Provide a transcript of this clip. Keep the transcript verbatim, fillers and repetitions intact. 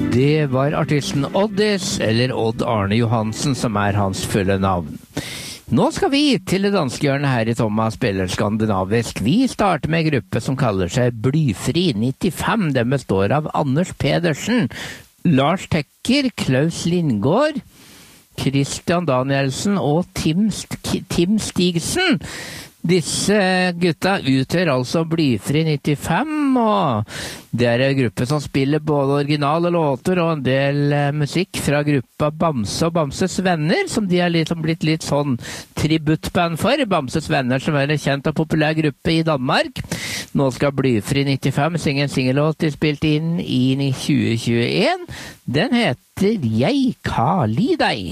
Det var artisten Oddis, eller Odd Arne Johansen, som er hans fulle navn. Nå skal vi til det danske hjørnet her i Thomas spiller skandinavisk. Vi starter med en gruppe som kaller seg Blyfri nittifem. Den består av Anders Pedersen, Lars Tekker, Klaus Lindgård, Christian Danielsen og Tim, St- Tim Stigsen. Disse gutta utgjør altså Blyfri nittifem, og det er en gruppe som spiller både originale låter og en del eh, musikk fra gruppa Bamse og Bamses Venner, som de har liksom blitt litt sånn tributtband for. Bamses Venner, som er en kjent og populær gruppe i Danmark. Nå skal Blyfri nittifem synge en singellåt de spilte inn i tjue tjueen. Den heter Jeg kan li deg.